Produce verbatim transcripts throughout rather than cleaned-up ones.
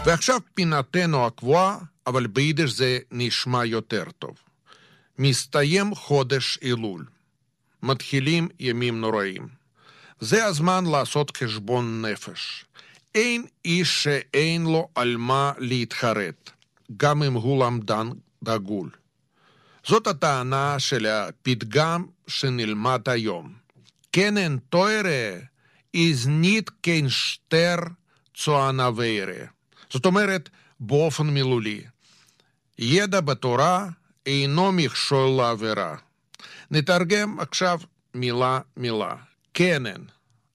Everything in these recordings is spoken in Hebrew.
ועכשיו פינתנו הקבועה, אבל ביידיש זה נשמע יותר טוב. מסתיים חודש אלול. מתחילים ימים נוראים. זה הזמן לעשות חשבון נפש. אין איש שאין לו על מה להתחרט, גם אם הוא למדן דגול. זאת הטענה של הפתגם שנלמד היום. קנן טוירה is niet kein שטר צוענווירה. זאת אומרת, באופן מילולי, ידע בתורה אינו מכשול לעבירה. נתרגם עכשיו מילה מילה. קנן,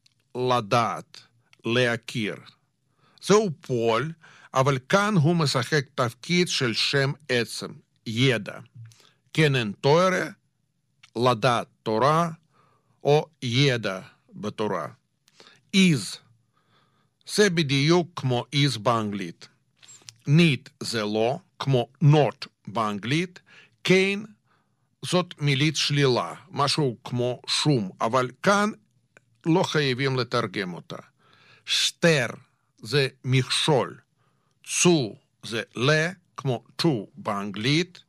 לדעת, להכיר. זהו פועל, אבל כאן הוא משחק תפקיד של שם עצם, ידע. קנן תורה, לדעת תורה, או ידע בתורה. איז, זה בדיוק כמו איז באנגלית. ניט זה לא, כמו not באנגלית. כן, זאת מילית שלילה, משהו כמו שום, אבל כאן לא חייבים לתרגם אותה. שטר זה מכשול, צו זה ל, כמו to באנגלית.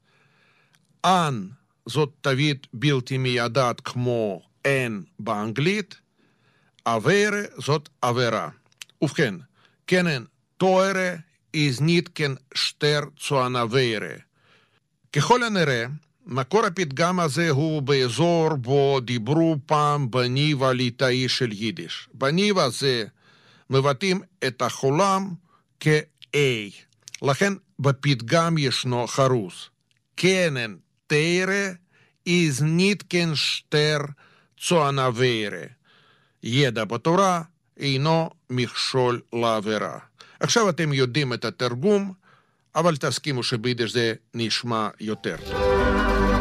אן זאת תווית בלתי מיידעת כמו אין באנגלית. עבירה זאת עבירה. ובכן, קנן תוארה is niet kein שטר צוענווירה. ככל הנראה, מקור הפתגם הזה הוא באזור בו דיברו פעם בניב הליטאי של יידיש. בניב הזה מבטאים את החולם כ-A. לכן בפתגם ישנו חרוז. קנן תורה is niet kein שטר צוענווירה. ידע בתורה אינו מכשול לעבירה. עכשיו אתם יודעים את התרגום, אבל תסכימו שביידיש זה נשמע יותר טוב.